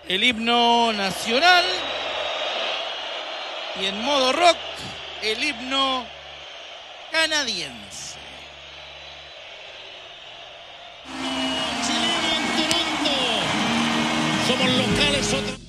el himno nacional y en modo rock el himno canadiense. Chileno en Toronto. Somos locales otra